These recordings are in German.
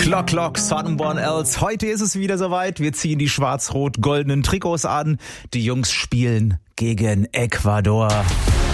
Clock, Clock, someone else. Heute ist es wieder soweit. Wir ziehen die schwarz-rot-goldenen Trikots an. Die Jungs spielen gegen Ecuador. HR3.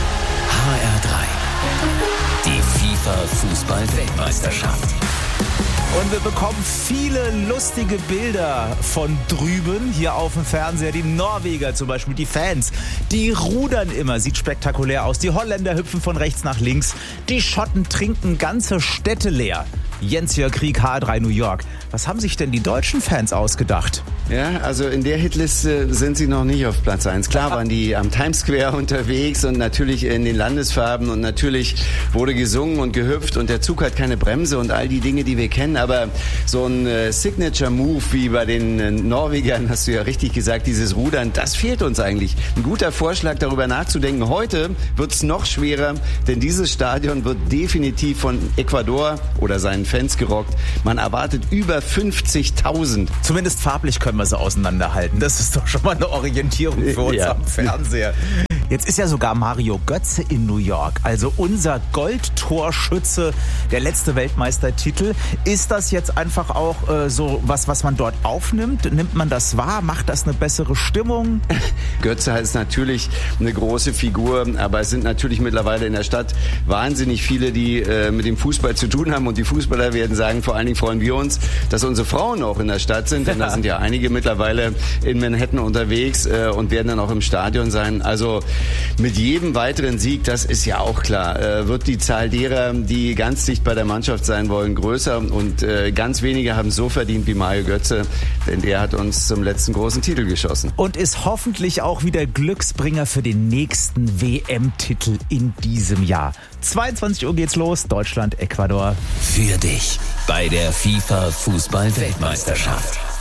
Die FIFA-Fußball-Weltmeisterschaft. Und wir bekommen viele lustige Bilder von drüben hier auf dem Fernseher. Die Norweger zum Beispiel, die Fans, die rudern immer, sieht spektakulär aus. Die Holländer hüpfen von rechts nach links. Die Schotten trinken ganze Städte leer. Jens-Jörg Krieg, HR3 New York. Was haben sich denn die deutschen Fans ausgedacht? Ja, also in der Hitliste sind sie noch nicht auf Platz 1. Klar waren die am Times Square unterwegs und natürlich in den Landesfarben und natürlich wurde gesungen und gehüpft und der Zug hat keine Bremse und all die Dinge, die wir kennen. Aber so ein Signature-Move wie bei den Norwegern, hast du ja richtig gesagt, dieses Rudern, das fehlt uns eigentlich. Ein guter Vorschlag, darüber nachzudenken. Heute wird es noch schwerer, denn dieses Stadion wird definitiv von Ecuador oder seinen Fans gerockt. Man erwartet über 50.000. Zumindest farblich können wir sie auseinanderhalten. Das ist doch schon mal eine Orientierung für uns am Fernseher. Jetzt ist ja sogar Mario Götze in New York, also unser Goldtorschütze, der letzte Weltmeistertitel. Ist das jetzt einfach auch so was man dort aufnimmt? Nimmt man das wahr? Macht das eine bessere Stimmung? Götze ist natürlich eine große Figur, aber es sind natürlich mittlerweile in der Stadt wahnsinnig viele, die mit dem Fußball zu tun haben und die Fußballer werden sagen, vor allen Dingen freuen wir uns, dass unsere Frauen auch in der Stadt sind, denn da sind ja einige mittlerweile in Manhattan unterwegs und werden dann auch im Stadion sein. Also mit jedem weiteren Sieg, das ist ja auch klar, wird die Zahl derer, die ganz dicht bei der Mannschaft sein wollen, größer und ganz wenige haben es so verdient wie Mario Götze, denn der hat uns zum letzten großen Titel geschossen. Und ist hoffentlich auch wieder Glücksbringer für den nächsten WM-Titel in diesem Jahr. 22 Uhr geht's los, Deutschland, Ecuador. Für dich bei der FIFA-Fußball-Weltmeisterschaft.